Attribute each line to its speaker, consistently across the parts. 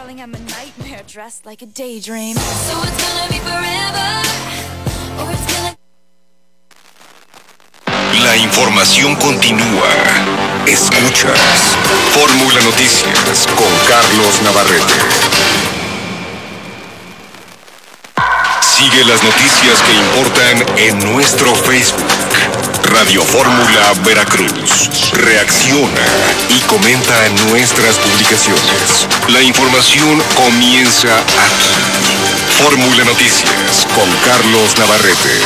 Speaker 1: La información continúa. Escuchas Fórmula Noticias con Carlos Navarrete. Sigue las noticias que importan en nuestro Facebook. Radio Fórmula Veracruz. Reacciona y comenta en nuestras publicaciones. La información comienza aquí. Fórmula Noticias con Carlos Navarrete.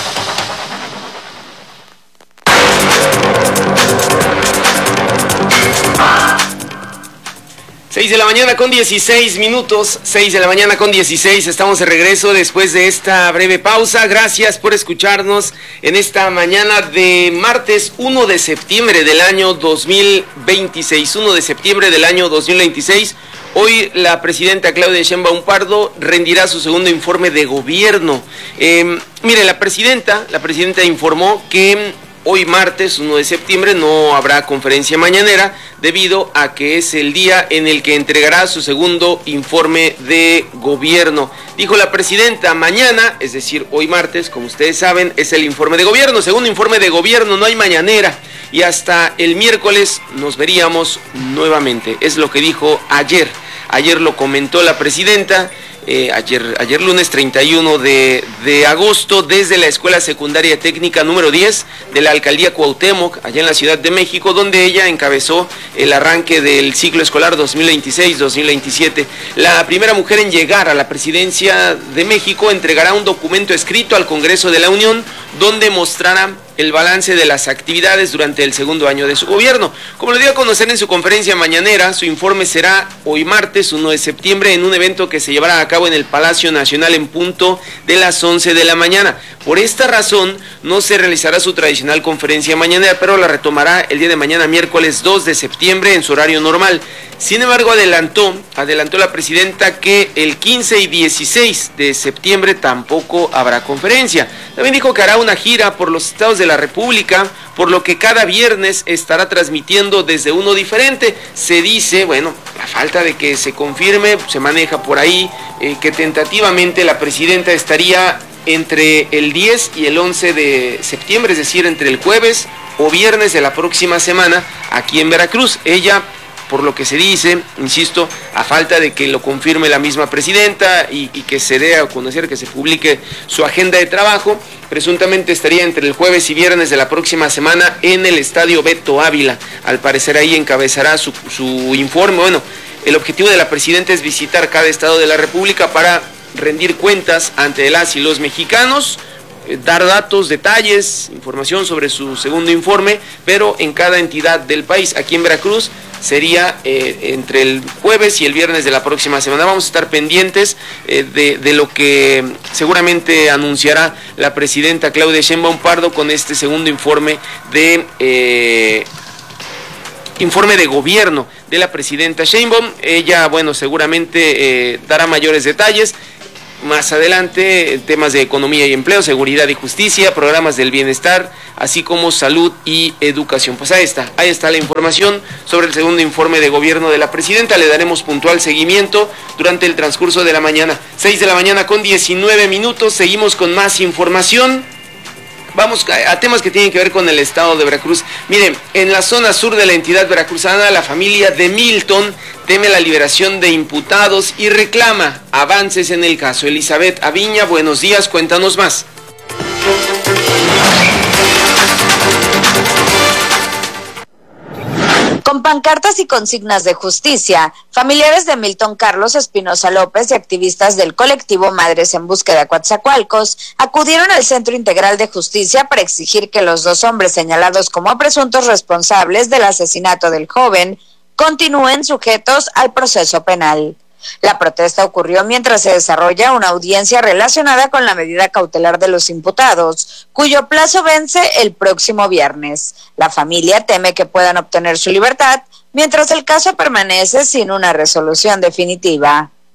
Speaker 2: 6 de la mañana con 16 minutos, 6 de la mañana con 16, estamos de regreso después de esta breve pausa. Gracias por escucharnos en esta mañana de martes 1 de septiembre del año 2026, 1 de septiembre del año 2026. Hoy la presidenta Claudia Sheinbaum Pardo rendirá su segundo informe de gobierno. Mire, la presidenta informó que hoy martes 1 de septiembre no habrá conferencia mañanera debido a que es el día en el que entregará su segundo informe de gobierno. Dijo la presidenta, mañana, es decir, hoy martes, como ustedes saben, es el informe de gobierno, segundo informe de gobierno, no hay mañanera y hasta el miércoles nos veríamos nuevamente. Es lo que dijo ayer. Ayer lo comentó la presidenta. Ayer lunes 31 de agosto, desde la Escuela Secundaria Técnica número 10 de la Alcaldía Cuauhtémoc, allá en la Ciudad de México, donde ella encabezó el arranque del ciclo escolar 2026-2027. La primera mujer en llegar a la presidencia de México entregará un documento escrito al Congreso de la Unión, donde mostrará el balance de las actividades durante el segundo año de su gobierno. Como lo dio a conocer en su conferencia mañanera, su informe será hoy martes 1 de septiembre en un evento que se llevará a cabo en el Palacio Nacional en punto de las 11 de la mañana. Por esta razón, no se realizará su tradicional conferencia mañanera, pero la retomará el día de mañana, miércoles 2 de septiembre, en su horario normal. Sin embargo, adelantó la presidenta que el 15 y 16 de septiembre tampoco habrá conferencia. También dijo que hará una gira por los estados de la República, por lo que cada viernes estará transmitiendo desde uno diferente. Se dice, bueno, a falta de que se confirme, se maneja por ahí, que tentativamente la presidenta estaría entre el 10 y el 11 de septiembre, es decir, entre el jueves o viernes de la próxima semana, aquí en Veracruz. Ella, por lo que se dice, insisto, a falta de que lo confirme la misma presidenta y que se dé a conocer, que se publique su agenda de trabajo, presuntamente estaría entre el jueves y viernes de la próxima semana en el Estadio Beto Ávila. Al parecer ahí encabezará su informe. Bueno, el objetivo de la presidenta es visitar cada estado de la República para rendir cuentas ante las y los mexicanos, dar datos, detalles, información sobre su segundo informe, pero en cada entidad del país. Aquí en Veracruz sería entre el jueves y el viernes de la próxima semana. Vamos a estar pendientes de lo que seguramente anunciará la presidenta Claudia Sheinbaum Pardo con este segundo informe de gobierno de la presidenta Sheinbaum. Ella, bueno, seguramente dará mayores detalles más adelante, temas de economía y empleo, seguridad y justicia, programas del bienestar, así como salud y educación. Pues ahí está la información sobre el segundo informe de gobierno de la presidenta. Le daremos puntual seguimiento durante el transcurso de la mañana. 6 de la mañana con 19 minutos, seguimos con más información. Vamos a temas que tienen que ver con el estado de Veracruz. Miren, en la zona sur de la entidad veracruzana, la familia de Milton teme la liberación de imputados y reclama avances en el caso. Elizabeth Aviña, buenos días, cuéntanos más.
Speaker 3: Con pancartas y consignas de justicia, familiares de Milton Carlos Espinosa López y activistas del colectivo Madres en Búsqueda Coatzacoalcos acudieron al Centro Integral de Justicia para exigir que los dos hombres señalados como presuntos responsables del asesinato del joven continúen sujetos al proceso penal. La protesta ocurrió mientras se desarrolla una audiencia relacionada con la medida cautelar de los imputados, cuyo plazo vence el próximo viernes. La familia teme que puedan obtener su libertad, mientras el caso permanece sin una resolución definitiva.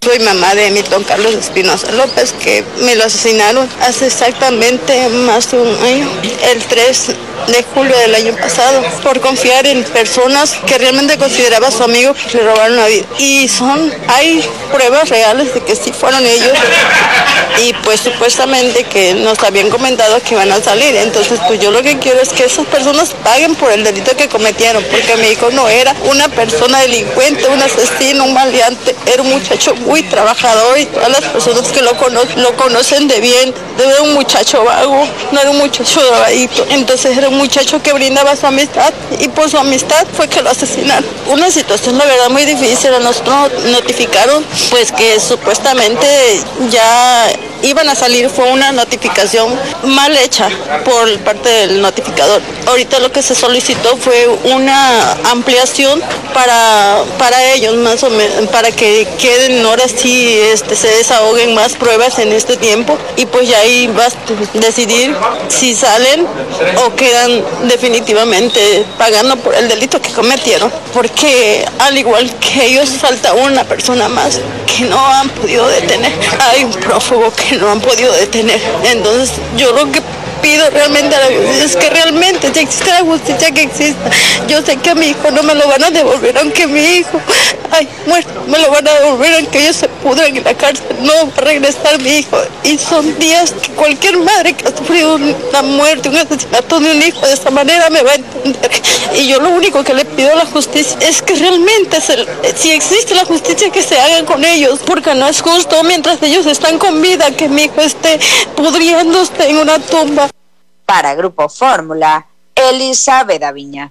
Speaker 4: Soy mamá de Milton Carlos Espinosa López, que me lo asesinaron hace exactamente más de un año, el 3 de julio del año pasado, por confiar en personas que realmente consideraba su amigo, que le robaron la vida. Y hay pruebas reales de que sí fueron ellos, y pues supuestamente que nos habían comentado que iban a salir. Entonces pues yo lo que quiero es que esas personas paguen por el delito que cometieron, porque mi hijo no era una persona delincuente, un asesino, un maleante, era un muchacho muy trabajador, y todas las personas que lo conocen de bien. Era un muchacho vago, no era un muchacho drogadito. Entonces era un muchacho que brindaba su amistad, y por su amistad fue que lo asesinaron. Una situación la verdad muy difícil. A nosotros notificaron pues que supuestamente ya iban a salir. Fue una notificación mal hecha por parte del notificador. Ahorita lo que se solicitó fue una ampliación para ellos, más o menos, para que queden ahora sí se desahoguen más pruebas en este tiempo, y pues ya ahí vas a decidir si salen o quedan definitivamente pagando por el delito que cometieron, porque al igual que ellos falta una persona más que no han podido detener. Hay un prófugo que no han podido detener. Entonces yo lo que pido realmente a la justicia es que realmente si existe la justicia, que exista. Yo sé que a mi hijo no me lo van a devolver, aunque mi hijo muerto, me lo van a devolver, aunque ellos se pudran en la cárcel, no va a regresar mi hijo. Y son días que cualquier madre que ha sufrido una muerte, un asesinato de un hijo de esta manera me va a entender. Y yo lo único que le pido a la justicia es que realmente, si existe la justicia, que se haga con ellos, porque no es justo mientras ellos están con vida que mi hijo esté pudriéndose en una tumba.
Speaker 3: Para Grupo Fórmula, Elizabeth Aviña.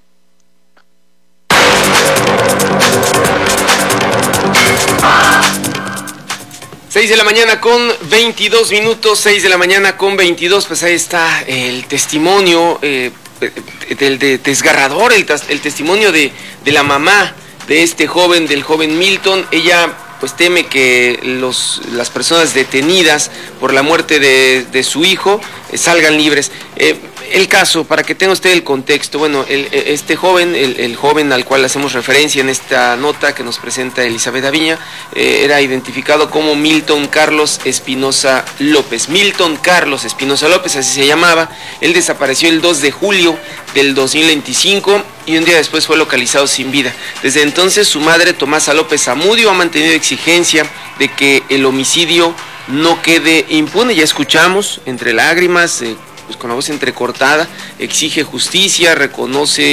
Speaker 2: Seis de la mañana con 22 minutos, 6 de la mañana con 22, pues ahí está el testimonio desgarrador, el testimonio de la mamá de este joven, del joven Milton. Ella pues teme que las personas detenidas por la muerte de su hijo salgan libres. El caso, para que tenga usted el contexto, bueno, este joven, el joven al cual hacemos referencia en esta nota que nos presenta Elizabeth Aviña, era identificado como Milton Carlos Espinosa López. Milton Carlos Espinosa López, así se llamaba. Él desapareció el 2 de julio del 2025 y un día después fue localizado sin vida. Desde entonces su madre, Tomasa López Zamudio, ha mantenido exigencia de que el homicidio no quede impune. Ya escuchamos, entre lágrimas, pues con la voz entrecortada, exige justicia, reconoce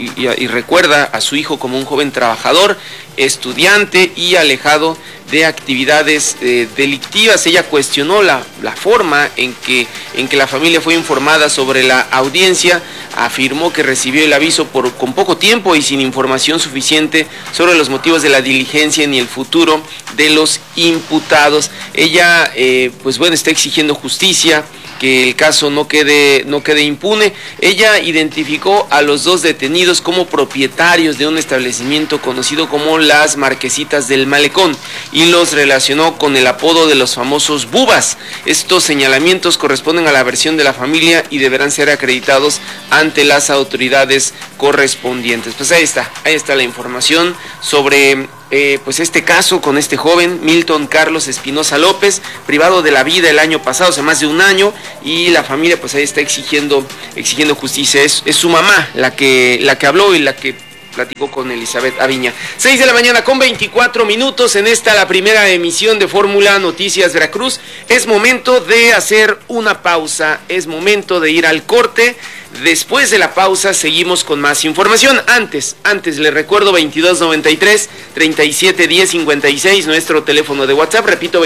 Speaker 2: y recuerda a su hijo como un joven trabajador, estudiante y alejado de actividades delictivas. Ella cuestionó la forma en que la familia fue informada sobre la audiencia, afirmó que recibió el aviso con poco tiempo y sin información suficiente sobre los motivos de la diligencia ni el futuro de los imputados. Ella, pues bueno, está exigiendo justicia, que el caso no quede impune. Ella identificó a los dos detenidos como propietarios de un establecimiento conocido como Las Marquesitas del Malecón y los relacionó con el apodo de los famosos Bubas. Estos señalamientos corresponden a la versión de la familia y deberán ser acreditados ante las autoridades correspondientes. Pues ahí está la información sobre pues este caso con este joven Milton Carlos Espinosa López, privado de la vida el año pasado, hace más de un año, y la familia pues ahí está exigiendo justicia. Es su mamá la que habló y la que platicó con Elizabeth Aviña. 6 de la mañana con 24 minutos en la primera emisión de Fórmula Noticias Veracruz. Es momento de hacer una pausa, es momento de ir al corte. Después de la pausa seguimos con más información. Antes les recuerdo 2293-371056, nuestro teléfono de WhatsApp. Repito,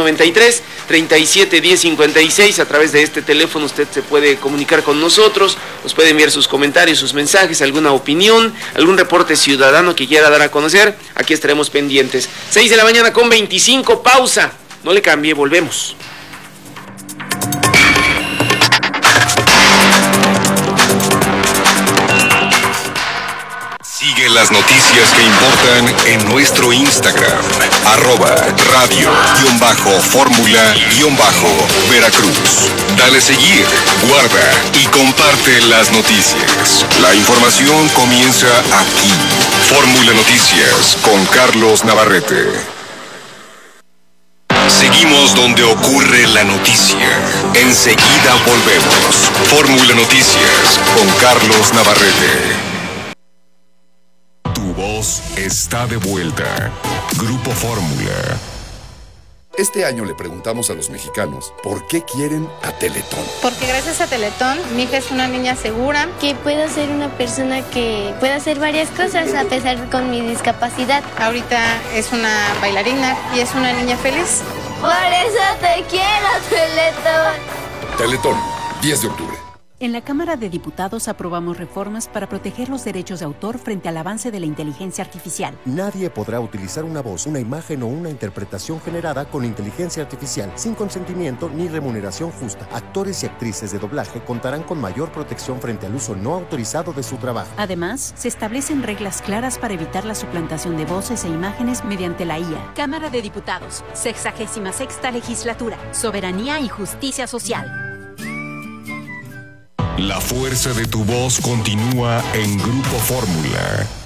Speaker 2: 2293-371056. A través de este teléfono usted se puede comunicar con nosotros, nos puede enviar sus comentarios, sus mensajes, alguna opinión, algún reporte ciudadano que quiera dar a conocer. Aquí estaremos pendientes. 6 de la mañana con 25, pausa. No le cambie, volvemos.
Speaker 1: Sigue las noticias que importan en nuestro Instagram, @radio_fórmula_Veracruz. Dale seguir, guarda y comparte las noticias. La información comienza aquí. Fórmula Noticias con Carlos Navarrete. Seguimos donde ocurre la noticia. Enseguida volvemos. Fórmula Noticias con Carlos Navarrete. Tu voz está de vuelta. Grupo Fórmula.
Speaker 5: Este año le preguntamos a los mexicanos por qué quieren a Teletón.
Speaker 6: Porque gracias a Teletón, mi hija es una niña segura.
Speaker 7: Que puedo ser una persona que pueda hacer varias cosas a pesar con mi discapacidad.
Speaker 6: Ahorita es una bailarina y es una niña feliz.
Speaker 7: Por eso te quiero, Teletón.
Speaker 5: Teletón, 10 de octubre.
Speaker 8: En la Cámara de Diputados aprobamos reformas para proteger los derechos de autor frente al avance de la inteligencia artificial.
Speaker 9: Nadie podrá utilizar una voz, una imagen o una interpretación generada con inteligencia artificial sin consentimiento ni remuneración justa. Actores y actrices de doblaje contarán con mayor protección frente al uso no autorizado de su trabajo.
Speaker 8: Además, se establecen reglas claras para evitar la suplantación de voces e imágenes mediante la IA. Cámara de Diputados, 66ª Legislatura, Soberanía y Justicia Social.
Speaker 1: La fuerza de tu voz continúa en Grupo Fórmula.